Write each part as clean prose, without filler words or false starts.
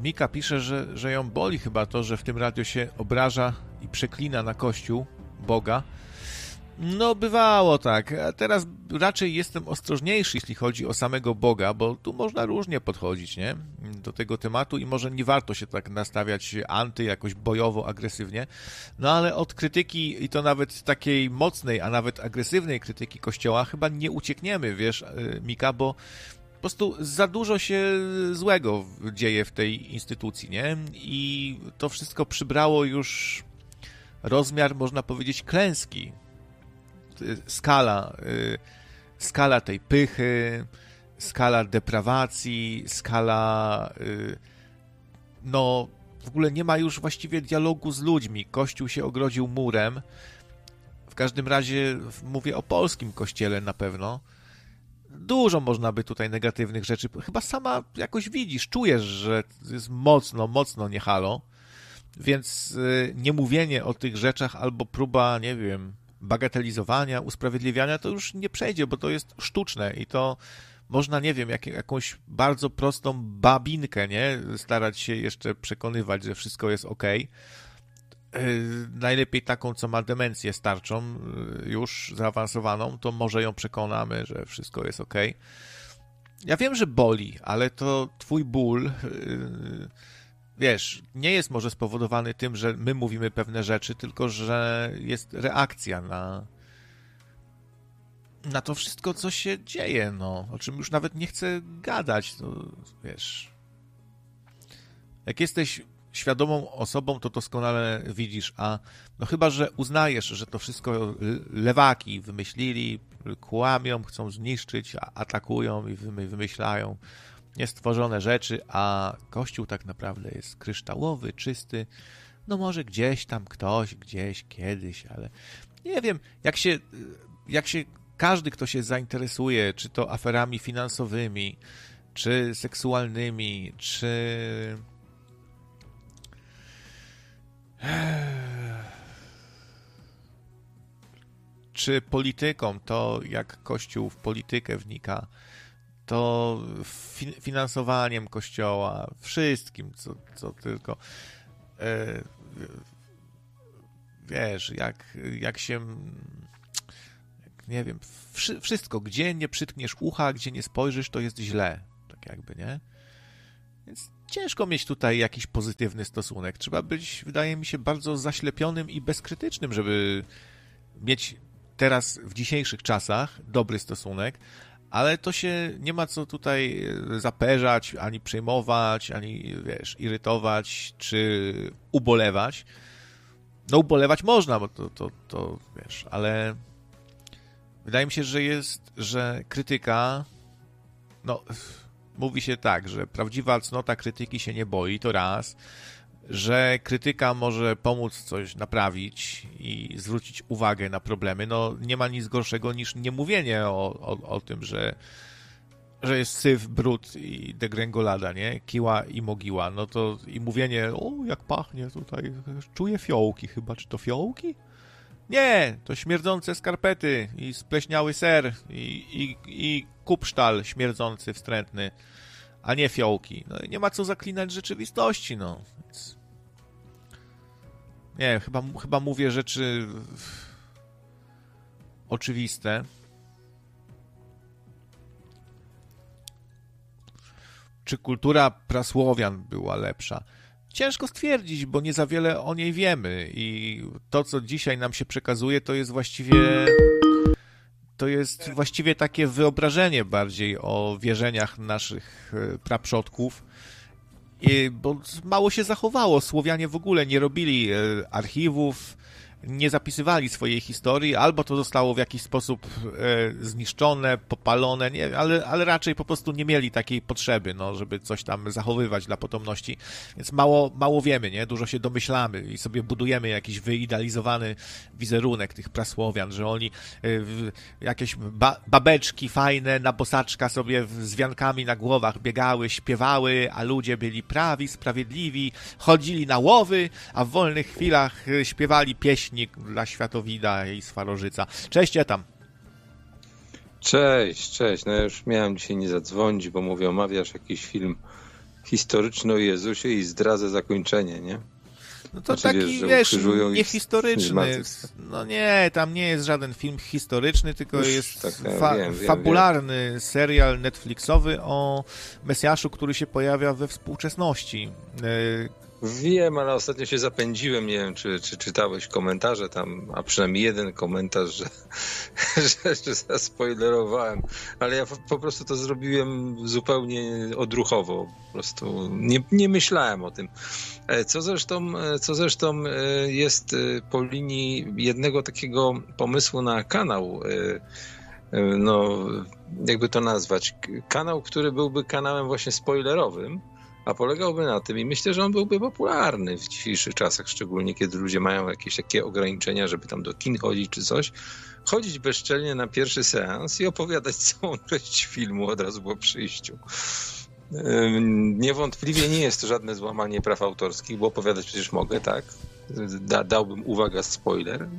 Mika pisze, że ją boli chyba to, że w tym radiu się obraża i przeklina na Kościół, Boga. No, bywało tak. A teraz raczej jestem ostrożniejszy, jeśli chodzi o samego Boga, bo tu można różnie podchodzić, nie? Do tego tematu i może nie warto się tak nastawiać jakoś bojowo, agresywnie. No, ale od krytyki, i to nawet takiej mocnej, a nawet agresywnej krytyki Kościoła chyba nie uciekniemy, wiesz, Mika, bo po prostu za dużo się złego dzieje w tej instytucji, nie? I to wszystko przybrało już rozmiar, można powiedzieć, klęski. Skala tej pychy, skala deprawacji, skala no w ogóle nie ma już właściwie dialogu z ludźmi. Kościół się ogrodził murem. W każdym razie mówię o polskim kościele na pewno. Dużo można by tutaj negatywnych rzeczy. Chyba sama jakoś widzisz, czujesz, że jest mocno nie halo. Więc nie mówienie o tych rzeczach albo próba, nie wiem, bagatelizowania, usprawiedliwiania, to już nie przejdzie, bo to jest sztuczne i to można, nie wiem, jakąś bardzo prostą babinkę, nie? Starać się jeszcze przekonywać, że wszystko jest okej. Najlepiej taką, co ma demencję starczą, już zaawansowaną, to może ją przekonamy, że wszystko jest okej. Ja wiem, że boli, ale to twój ból, wiesz, nie jest może spowodowany tym, że my mówimy pewne rzeczy, tylko że jest reakcja na to wszystko, co się dzieje, no, o czym już nawet nie chcę gadać, to wiesz. Jak jesteś świadomą osobą, to doskonale widzisz, a no chyba, że uznajesz, że to wszystko lewaki wymyślili, kłamią, chcą zniszczyć, atakują i wymyślają niestworzone rzeczy, a Kościół tak naprawdę jest kryształowy, czysty, no może gdzieś tam ktoś, gdzieś, kiedyś, ale nie wiem, jak się każdy, kto się zainteresuje, czy to aferami finansowymi, czy seksualnymi, czy polityką, to jak Kościół w politykę wnika, to finansowaniem Kościoła, wszystkim, co tylko wiesz, jak się, nie wiem, wszystko, gdzie nie przytkniesz ucha, gdzie nie spojrzysz, to jest źle, tak jakby, nie? Więc ciężko mieć tutaj jakiś pozytywny stosunek. Trzeba być, wydaje mi się, bardzo zaślepionym i bezkrytycznym, żeby mieć teraz, w dzisiejszych czasach, dobry stosunek, ale to się nie ma co tutaj zaperzać, ani przejmować, ani, wiesz, irytować, czy ubolewać. No ubolewać można, bo to wiesz, ale wydaje mi się, że krytyka, no, mówi się tak, że prawdziwa cnota krytyki się nie boi, to raz, że krytyka może pomóc coś naprawić i zwrócić uwagę na problemy. No nie ma nic gorszego niż niemówienie o tym, że jest syf, brud i degrengolada, nie? Kiła i mogiła. No to i mówienie, o jak pachnie tutaj, czuję fiołki chyba. Czy to fiołki? Nie, to śmierdzące skarpety i spleśniały ser i kupsztal śmierdzący, wstrętny, a nie fiołki. No i nie ma co zaklinać rzeczywistości, no. Więc... Nie, chyba mówię rzeczy oczywiste. Czy kultura prasłowian była lepsza? Ciężko stwierdzić, bo nie za wiele o niej wiemy i to, co dzisiaj nam się przekazuje, to jest właściwie takie wyobrażenie bardziej o wierzeniach naszych praprzodków, bo mało się zachowało. Słowianie w ogóle nie robili archiwów, nie zapisywali swojej historii, albo to zostało w jakiś sposób zniszczone, popalone, nie, ale raczej po prostu nie mieli takiej potrzeby, no, żeby coś tam zachowywać dla potomności, więc mało wiemy, nie? Dużo się domyślamy i sobie budujemy jakiś wyidealizowany wizerunek tych prasłowian, że oni jakieś babeczki fajne na bosaczka sobie z wiankami na głowach biegały, śpiewały, a ludzie byli prawi, sprawiedliwi, chodzili na łowy, a w wolnych chwilach śpiewali pieśni dla Światowida i Swarożyca. Cześć, ja tam. Cześć. No ja już miałem dzisiaj nie zadzwonić, bo mówię, omawiasz jakiś film historyczny o Jezusie i zdradzę zakończenie, nie? No to znaczy, taki, wiesz, niehistoryczny. No nie, tam nie jest żaden film historyczny, tylko już jest tak, fabularny serial Netflixowy o Mesjaszu, który się pojawia we współczesności. Wiem, ale ostatnio się zapędziłem, nie wiem, czy czytałeś komentarze tam, a przynajmniej jeden komentarz, że zaspoilerowałem, ale ja po prostu to zrobiłem zupełnie odruchowo, po prostu nie myślałem o tym. Co zresztą jest po linii jednego takiego pomysłu na kanał, no jakby to nazwać, kanał, który byłby kanałem właśnie spoilerowym, a polegałby na tym i myślę, że on byłby popularny w dzisiejszych czasach, szczególnie kiedy ludzie mają jakieś takie ograniczenia, żeby tam do kin chodzić czy coś, chodzić bezczelnie na pierwszy seans i opowiadać całą treść filmu od razu po przyjściu. Niewątpliwie nie jest to żadne złamanie praw autorskich, bo opowiadać przecież mogę, tak? Dałbym, uwaga, spoiler.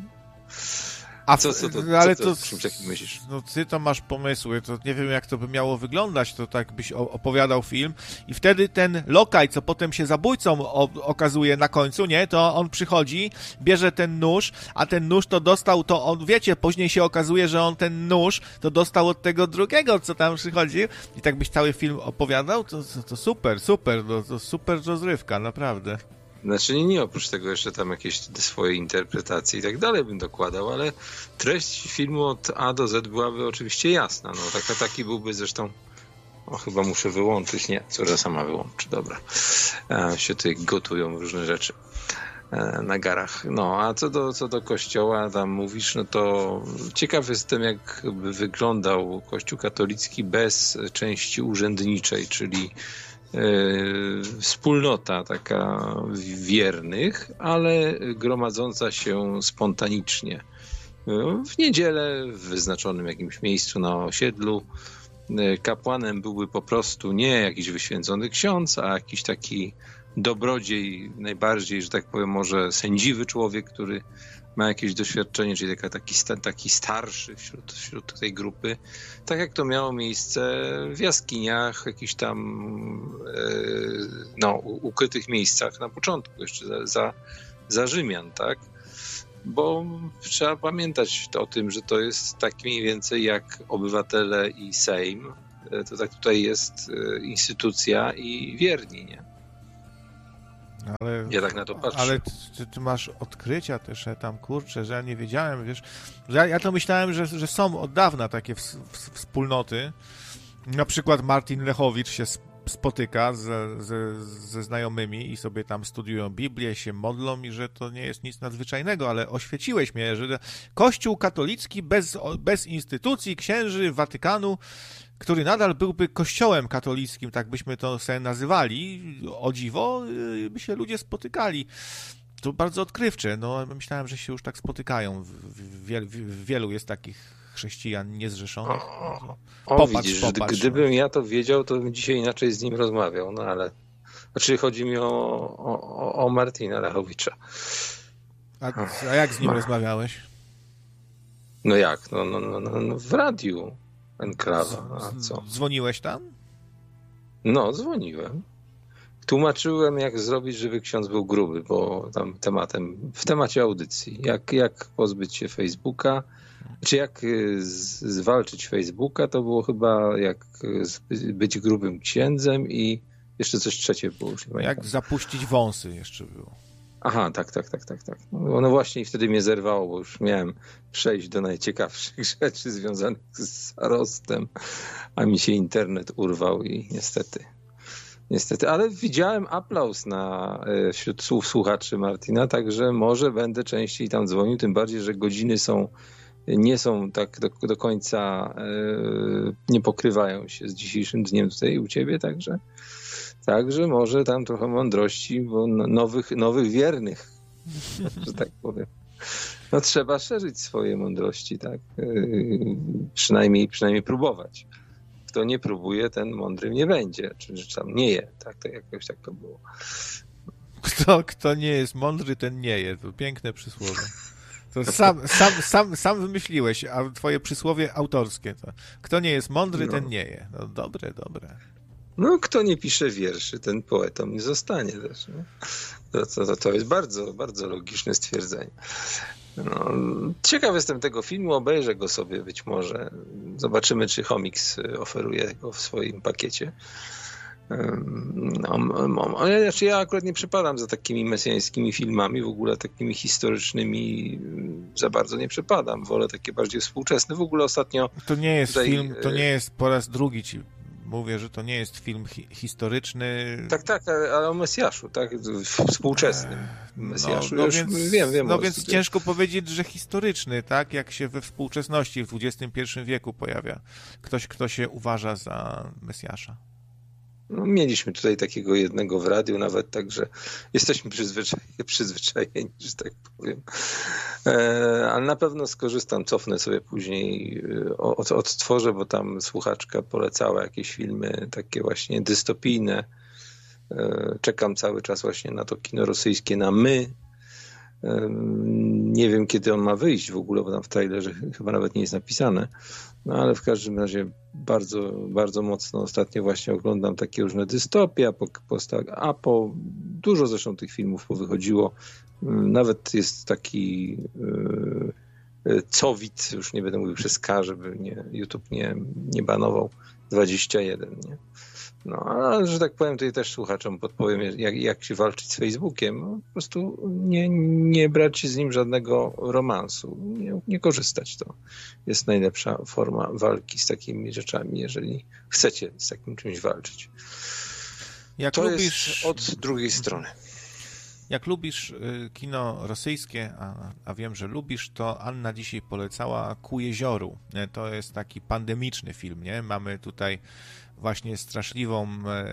Ale czym myślisz? No ty to masz pomysły, to nie wiem jak to by miało wyglądać, to tak byś opowiadał film i wtedy ten lokaj, co potem się zabójcą okazuje na końcu, nie, to on przychodzi, bierze ten nóż, a ten nóż to dostał, to on, wiecie, później się okazuje, że on ten nóż to dostał od tego drugiego, co tam przychodził i tak byś cały film opowiadał, to super, to super rozrywka, naprawdę. Znaczy nie, oprócz tego jeszcze tam jakieś swoje interpretacje i tak dalej bym dokładał, ale treść filmu od A do Z byłaby oczywiście jasna. No, taki byłby zresztą... chyba muszę wyłączyć. Nie, córa sama wyłączy. Dobra. Się tutaj gotują różne rzeczy na garach. No, a co do kościoła tam mówisz, no to ciekaw jestem, jak by wyglądał Kościół katolicki bez części urzędniczej, czyli wspólnota taka wiernych, ale gromadząca się spontanicznie. W niedzielę w wyznaczonym jakimś miejscu na osiedlu kapłanem byłby po prostu nie jakiś wyświęcony ksiądz, a jakiś taki dobrodziej, najbardziej, że tak powiem, może sędziwy człowiek, który ma jakieś doświadczenie, czyli taki starszy wśród tej grupy, tak jak to miało miejsce w jaskiniach, jakichś tam ukrytych miejscach na początku, jeszcze za Rzymian, tak? Bo trzeba pamiętać o tym, że to jest tak mniej więcej jak obywatele i Sejm, to tak tutaj jest instytucja i wierni, nie? Ale, ja tak na to patrzę. Ale ty masz odkrycia też tam, kurczę, że ja nie wiedziałem, wiesz, że ja to myślałem, że są od dawna takie wspólnoty. Na przykład Martin Lechowicz się spotyka ze znajomymi i sobie tam studiują Biblię, się modlą i że to nie jest nic nadzwyczajnego, ale oświeciłeś mnie, że Kościół katolicki bez instytucji, księży, Watykanu, który nadal byłby kościołem katolickim, tak byśmy to sobie nazywali, o dziwo, by się ludzie spotykali. To bardzo odkrywcze. No, myślałem, że się już tak spotykają. Wielu jest takich chrześcijan niezrzeszonych. Widzisz, gdybym ja to wiedział, to bym dzisiaj inaczej z nim rozmawiał, no ale... Znaczy chodzi mi o Martina Lechowicza. A jak z nim rozmawiałeś? No jak? No w radiu. Enklawa, a co? Dzwoniłeś tam? No, dzwoniłem. Tłumaczyłem, jak zrobić, żeby ksiądz był gruby, bo tam w temacie audycji. Jak pozbyć się Facebooka, czy jak zwalczyć Facebooka, to było chyba jak być grubym księdzem i jeszcze coś trzecie było. Już nie pamiętam. Jak zapuścić wąsy jeszcze było. Aha, tak. No właśnie i wtedy mnie zerwało, bo już miałem przejść do najciekawszych rzeczy związanych z starostem, a mi się internet urwał i niestety, ale widziałem aplauz wśród słuchaczy Martina, także może będę częściej tam dzwonił, tym bardziej, że godziny nie są tak do końca, nie pokrywają się z dzisiejszym dniem tutaj u ciebie, Także może tam trochę mądrości, bo nowych wiernych, że tak powiem. No trzeba szerzyć swoje mądrości, tak? Przynajmniej próbować. Kto nie próbuje, ten mądrym nie będzie. Czy tam nie je, tak? To jakoś tak to było. Kto nie jest mądry, ten nie je. To piękne przysłowie. To sam wymyśliłeś, a twoje przysłowie autorskie. To kto nie jest mądry, ten nie je. No dobre. No, kto nie pisze wierszy, ten poetą nie zostanie też. Nie? To jest bardzo, bardzo logiczne stwierdzenie. No, ciekaw jestem tego filmu, obejrzę go sobie być może. Zobaczymy, czy Chomix oferuje go w swoim pakiecie. Ja akurat nie przepadam za takimi mesjańskimi filmami, w ogóle takimi historycznymi za bardzo nie przepadam. Wolę takie bardziej współczesne. W ogóle ostatnio... To nie jest film, to nie jest po raz drugi ci mówię, że to nie jest film historyczny. Tak, ale o Mesjaszu, tak? Współczesnym Mesjaszu. No więc, wiem. No więc ciężko powiedzieć, że historyczny, tak? Jak się we współczesności w XXI wieku pojawia ktoś, kto się uważa za Mesjasza. No, mieliśmy tutaj takiego jednego w radiu nawet, także jesteśmy przyzwyczajeni, że tak powiem. Ale na pewno skorzystam, cofnę sobie później, odtworzę, bo tam słuchaczka polecała jakieś filmy takie właśnie dystopijne. Czekam cały czas właśnie na to kino rosyjskie, na My. Nie wiem, kiedy on ma wyjść w ogóle, bo tam w trailerze chyba nawet nie jest napisane. No ale w każdym razie bardzo, bardzo mocno ostatnio właśnie oglądam takie różne dystopie, dużo zresztą tych filmów powychodziło. Nawet jest taki Cowit, już nie będę mówił przez K, żeby YouTube nie banował, 21, nie? No, ale że tak powiem, tutaj też słuchaczom podpowiem, jak się walczyć z Facebookiem. No, po prostu nie brać z nim żadnego romansu. Nie korzystać. To jest najlepsza forma walki z takimi rzeczami, jeżeli chcecie z takim czymś walczyć. To jest od drugiej strony. Jak lubisz kino rosyjskie, a wiem, że lubisz, to Anna dzisiaj polecała Ku jezioru. To jest taki pandemiczny film, nie? Mamy tutaj właśnie straszliwą...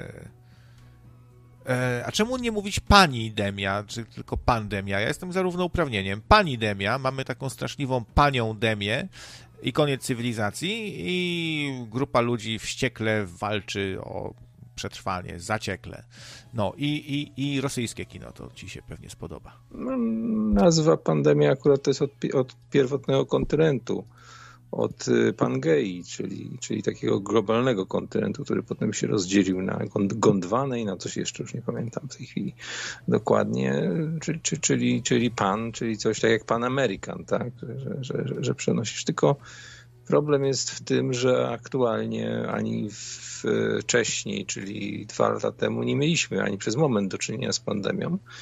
A czemu nie mówić pani Demia, czy tylko pan Demia? Ja jestem zarówno uprawnieniem. Pani Demia, mamy taką straszliwą panią Demię i koniec cywilizacji i grupa ludzi wściekle walczy o przetrwanie, zaciekle. No i rosyjskie kino, to ci się pewnie spodoba. No, nazwa pandemia akurat to jest od pierwotnego kontynentu, od Pangei, czyli takiego globalnego kontynentu, który potem się rozdzielił na Gondwanę i na coś jeszcze, już nie pamiętam w tej chwili dokładnie, czyli pan, czyli coś tak jak Pan American, tak? Że przenosisz. Tylko problem jest w tym, że aktualnie ani wcześniej, czyli 2 lata temu, nie mieliśmy ani przez moment do czynienia z pandemią.